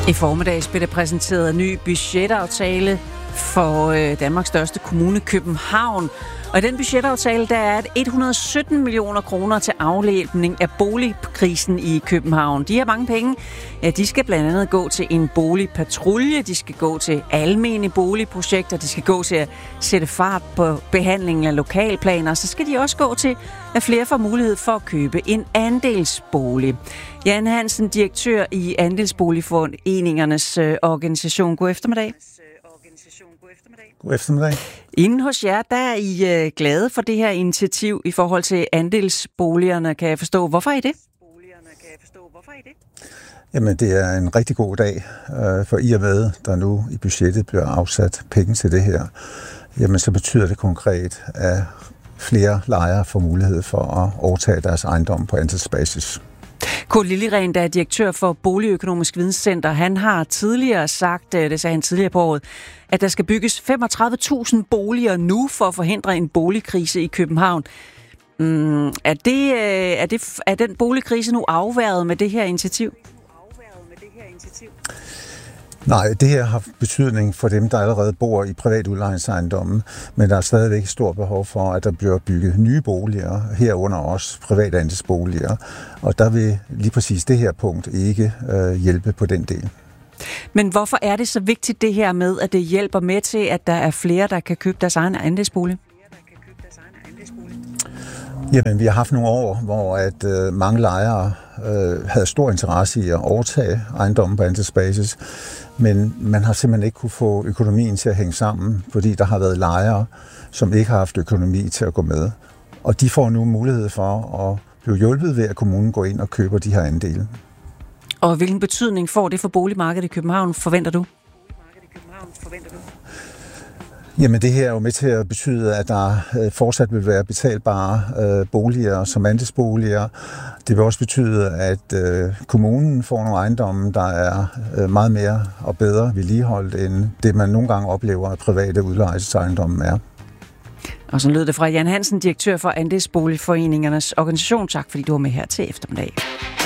I formiddags blev der præsenteret en ny budgetaftale for Danmarks største kommune, København. Og i den budgetaftale, der er 117 millioner kroner til afhjælpning af boligkrisen i København. De her mange penge, ja, de skal blandt andet gå til en boligpatrulje, de skal gå til almene boligprojekter, de skal gå til at sætte fart på behandlingen af lokalplaner, så skal de også gå til, at flere får mulighed for at købe en andelsbolig. Jan Hansen, direktør i Andelsboligforeningernes organisation. God eftermiddag. God eftermiddag. Inden hos jer, der er I glade for det her initiativ i forhold til andelsboligerne, kan jeg forstå. Hvorfor er I det? Jamen, det er en rigtig god dag, for i og med, der nu i budgettet bliver afsat penge til det her. Jamen, så betyder det konkret, at flere lejere får mulighed for at overtage deres ejendom på andelsbasis. Kurt Lilligren, der er direktør for Boligøkonomisk Videnscenter, han har tidligere sagt, det sagde han tidligere på året, at der skal bygges 35.000 boliger nu for at forhindre en boligkrise i København. Er den boligkrise nu afværget med det her initiativ? Nej, det her har betydning for dem, der allerede bor i privat udlejningsejendommen, men der er stadigvæk et stort behov for, at der bliver bygget nye boliger, herunder også private andelsboliger, og der vil lige præcis det her punkt ikke hjælpe på den del. Men hvorfor er det så vigtigt det her med, at det hjælper med til, at der er flere, der kan købe deres egen andelsbolig? Jamen, vi har haft nogle år, hvor at mange lejere havde stor interesse i at overtage ejendommen på andelsbasis, men man har simpelthen ikke kunne få økonomien til at hænge sammen, fordi der har været lejere, som ikke har haft økonomi til at gå med. Og de får nu mulighed for at blive hjulpet ved, at kommunen går ind og køber de her andele. Og hvilken betydning får det for boligmarkedet i København, forventer du? Jamen, det her er jo med til at betyde, at der fortsat vil være betalbare boliger som andelsboliger. Det vil også betyde, at kommunen får nogle ejendomme, der er meget mere og bedre vedligeholdt, end det man nogle gange oplever, at private udlejningsejendomme er. Og så lød det fra Jan Hansen, direktør for Andelsboligforeningernes organisation. Tak fordi du var med her til eftermiddag.